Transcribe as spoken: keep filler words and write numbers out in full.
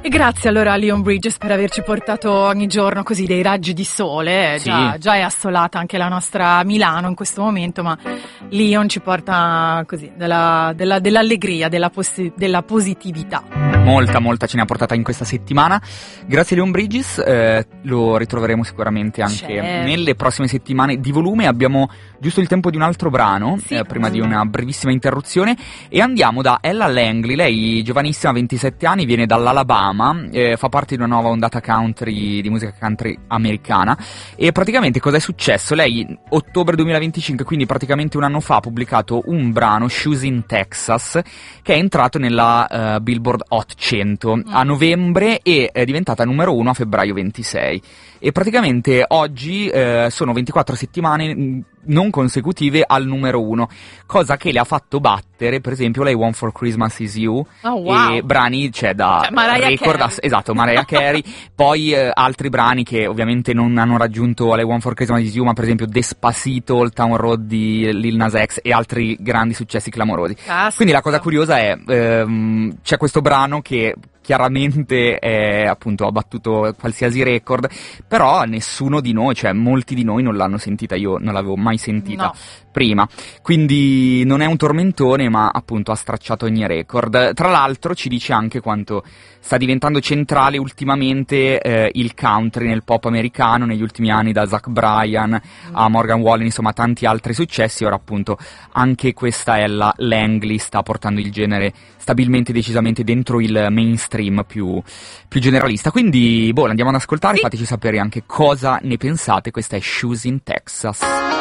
E grazie allora a Leon Bridges per averci portato ogni giorno così dei raggi di sole. Sì. Già, già è assolata anche la nostra Milano in questo momento, ma Leon ci porta così della, della, dell'allegria, della, posi- della positività. Molta, molta ce ne ha portata in questa settimana. Grazie a Leon Bridges, eh, lo ritroveremo sicuramente anche Certo. nelle prossime settimane di volume. Abbiamo giusto il tempo di un altro brano, Sì. eh, prima di una brevissima interruzione, e andiamo da Ella Langley. Lei, giovanissima, ventisette anni, viene dall'Alabama. Eh, fa parte di una nuova ondata country, di musica country americana. E praticamente cosa è successo? Lei, ottobre duemilaventicinque, quindi praticamente un anno fa, ha pubblicato un brano, Shoes in Texas, che è entrato nella uh, Billboard Hot cento a novembre e è diventata numero uno a febbraio ventisei. E praticamente oggi eh, sono ventiquattro settimane mh, non consecutive al numero uno, cosa che le ha fatto battere, per esempio, lei One for Christmas Is You, Oh, wow. e brani, cioè, da Cioè, Mariah record, Carey. a- esatto, Mariah Carey, poi eh, altri brani che ovviamente non hanno raggiunto le One for Christmas Is You, ma per esempio Despacito, Old Town Road di Lil Nas X e altri grandi successi clamorosi. Caspita. Quindi la cosa curiosa è, ehm, c'è questo brano che chiaramente è, appunto, ha battuto qualsiasi record, però nessuno di noi, cioè molti di noi non l'hanno sentita, io non l'avevo mai sentita No. prima, quindi non è un tormentone, ma appunto ha stracciato ogni record. Tra l'altro ci dice anche quanto sta diventando centrale ultimamente eh, il country nel pop americano negli ultimi anni, da Zach Bryan a Morgan Wallen, insomma tanti altri successi. Ora appunto anche questa Ella Langley sta portando il genere stabilmente, decisamente dentro il mainstream più, più generalista. Quindi boh, andiamo ad ascoltare, Sì. fateci sapere anche cosa ne pensate. Questa è Shoes in Texas.